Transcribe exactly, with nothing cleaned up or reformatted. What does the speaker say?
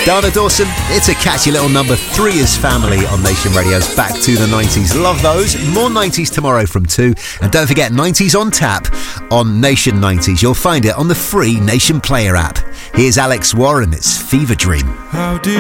Dana Dawson, it's a catchy little number. Three is Family on Nation Radio's Back to the nineties. Love those. More nineties tomorrow from two. And don't forget, nineties on tap on Nation nineties. You'll find it on the free Nation Player app. Here's Alex Warren. It's Fever Dream. How did